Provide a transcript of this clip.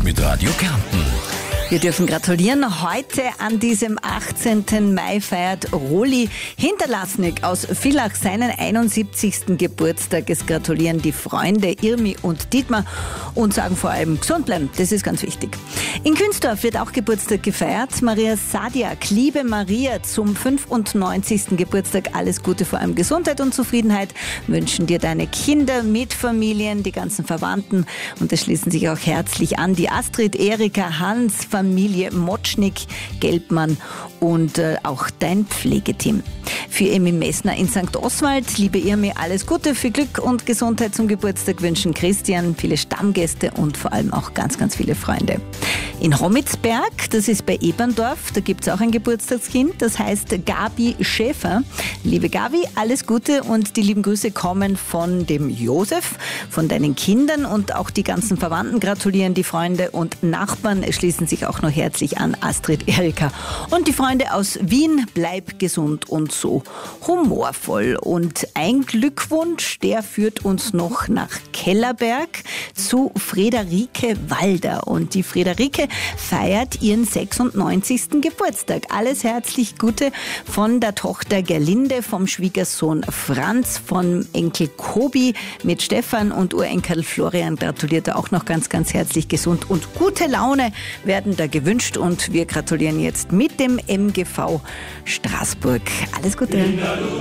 mit Radio Kärnten. Wir dürfen gratulieren. Heute an diesem 18. Mai feiert Roli Hinterlassnig aus Villach seinen 71. Geburtstag. Es gratulieren die Freunde Irmi und Dietmar und sagen vor allem gesund bleiben. Das ist ganz wichtig. In Künztorf wird auch Geburtstag gefeiert. Maria Sadiak, liebe Maria, zum 95. Geburtstag alles Gute, vor allem Gesundheit und Zufriedenheit wünschen dir deine Kinder, Mitfamilien, die ganzen Verwandten, und es schließen sich auch herzlich an die Astrid, Erika, Hans, Familie Motschnik, Gelbmann und auch dein Pflegeteam. Für Emi Messner in St. Oswald, liebe Irmi, alles Gute, viel Glück und Gesundheit zum Geburtstag wünschen Christian, viele Stammgäste und vor allem auch ganz, ganz viele Freunde. In Homitzberg, das ist bei Eberndorf, da gibt es auch ein Geburtstagskind, das heißt Gabi Schäfer. Liebe Gabi, alles Gute und die lieben Grüße kommen von dem Josef, von deinen Kindern, und auch die ganzen Verwandten gratulieren, die Freunde und Nachbarn schließen sich auch noch herzlich an, Astrid, Erika und die Freunde aus Wien. Bleib gesund und so humorvoll. Und ein Glückwunsch, der führt uns noch nach Kellerberg zu Friederike Walder, und die Friederike feiert ihren 96. Geburtstag. Alles herzlich Gute von der Tochter Gerlinde, vom Schwiegersohn Franz, vom Enkel Kobi mit Stefan und Urenkel Florian gratuliert er auch noch ganz, ganz herzlich. Gesund und gute Laune werden da gewünscht, und wir gratulieren jetzt mit dem MGV Straßburg. Alles Gute.